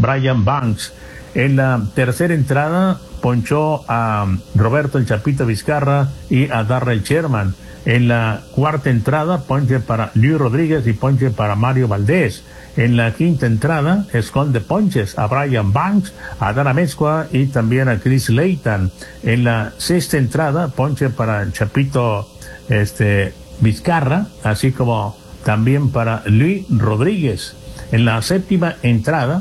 Brian Banks. En la tercera entrada ponchó a Roberto el Chapito Vizcarra y a Darrell Sherman. En la cuarta entrada, ponche para Luis Rodríguez y ponche para Mario Valdés. En la quinta entrada, esconde ponches a Brian Banks, a Dana Mezcua y también a Chris Leighton. En la sexta entrada, ponche para Chapito Vizcarra, así como también para Luis Rodríguez. En la séptima entrada,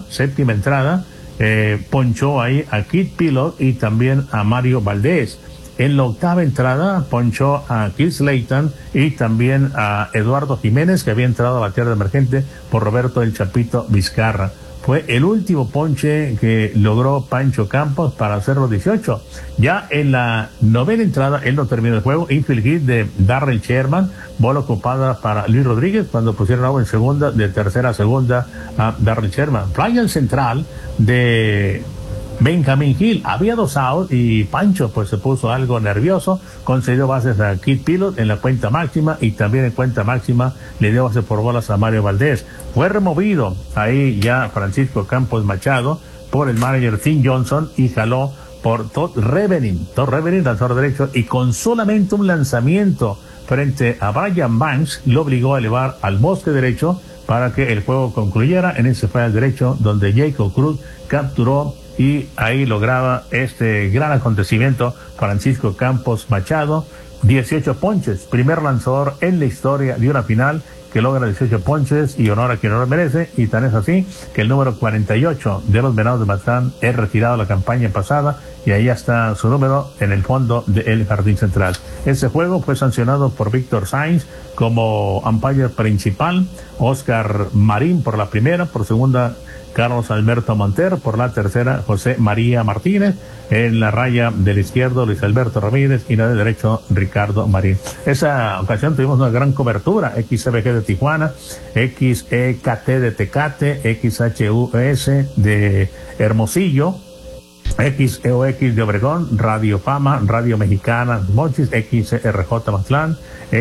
ponchó ahí a Kid Pilot y también a Mario Valdés. En la octava entrada ponchó a Chris Leighton y también a Eduardo Jiménez, que había entrado a batear de emergente por Roberto el Chapito Vizcarra. Fue el último ponche que logró Pancho Campos para hacer los 18. Ya en la novena entrada, él no terminó el juego. Infield hit de Darrell Sherman, bola ocupada para Luis Rodríguez cuando pusieron agua en segunda, de tercera a segunda a Darrell Sherman. Playa en central de Benjamin Hill, había 2 outs y Pancho pues se puso algo nervioso, concedió bases a Kid Pilot en la cuenta máxima y también en cuenta máxima le dio bases por bolas a Mario Valdés. Fue removido ahí ya Francisco Campos Machado por el manager Tim Johnson y jaló por Todd Revenin, lanzador derecho, y con solamente un lanzamiento frente a Brian Banks lo obligó a elevar al bosque derecho para que el juego concluyera. En ese fue al derecho donde Jacob Cruz capturó y ahí lograba este gran acontecimiento Francisco Campos Machado. 18 ponches, primer lanzador en la historia de una final que logra 18 ponches, y honor a quien honor merece, y tan es así que el número 48 de los Venados de Mazatlán es retirado la campaña pasada, y ahí está su número en el fondo del jardín central. Ese juego fue sancionado por Víctor Sainz como umpire principal, Oscar Marín por la primera, por segunda Carlos Alberto Monter, por la tercera José María Martínez, en la raya del izquierdo Luis Alberto Ramírez y la del derecho Ricardo Marín. Esa ocasión tuvimos una gran cobertura, XCBG de Tijuana, XEKT de Tecate, XHUS de Hermosillo, XEOX de Obregón, Radio Fama, Radio Mexicana Mochis, XRJ Mazatlán,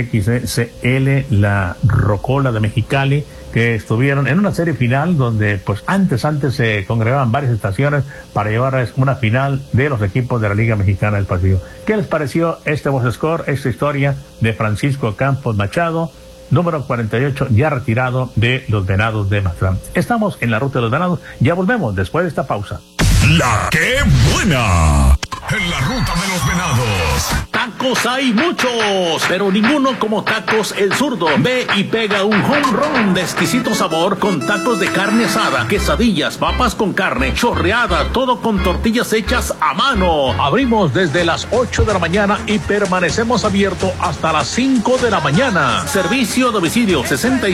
XCL La Rocola de Mexicali, que estuvieron en una serie final donde pues antes se congregaban varias estaciones para llevar a una final de los equipos de la Liga Mexicana del Pacífico. ¿Qué les pareció este Box Score, esta historia de Francisco Campos Machado, número 48, ya retirado de los Venados de Mazatlán? Estamos en la ruta de los Venados, ya volvemos después de esta pausa. La que buena. En la ruta de los Venados. Tacos hay muchos, pero ninguno como Tacos El Zurdo. Ve y pega un home run de exquisito sabor con tacos de carne asada, quesadillas, papas con carne, chorreada, todo con tortillas hechas a mano. Abrimos desde las 8 de la mañana y permanecemos abiertos hasta las 5 de la mañana. Servicio a domicilio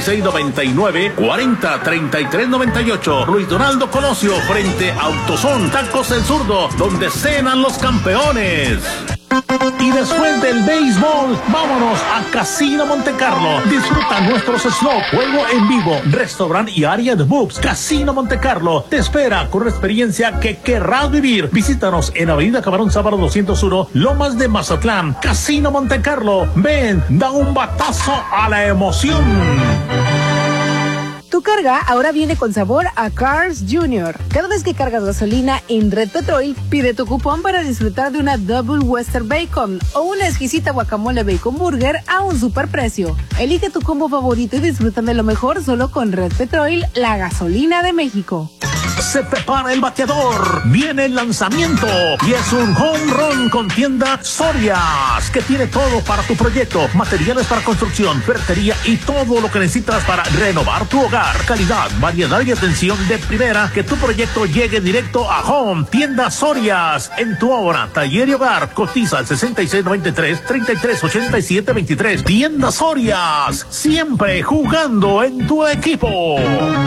6699-403398. Luis Donaldo Colosio, frente a Autosón. Tacos El Zurdo, donde cenan los campeones. Y después del béisbol, vámonos a Casino Montecarlo. Disfruta nuestros slots, juego en vivo, restaurante y área de boobs. Casino Montecarlo te espera con una experiencia que querrás vivir. Visítanos en Avenida Camarón Sábado 201, Lomas de Mazatlán. Casino Montecarlo. Ven, da un batazo a la emoción. Tu carga ahora viene con sabor a Cars Jr. Cada vez que cargas gasolina en Red Petrol, pide tu cupón para disfrutar de una Double Western Bacon o una exquisita guacamole Bacon Burger a un superprecio. Elige tu combo favorito y disfruta de lo mejor solo con Red Petrol, la gasolina de México. Se prepara el bateador, viene el lanzamiento y es un home run con tienda Sorias, que tiene todo para tu proyecto: materiales para construcción, ferretería y todo lo que necesitas para renovar tu hogar. Calidad, variedad y atención de primera, que tu proyecto llegue directo a home. Tienda Sorias, en tu obra, taller y hogar. Cotiza al 6693-338723. Tienda Sorias, siempre jugando en tu equipo.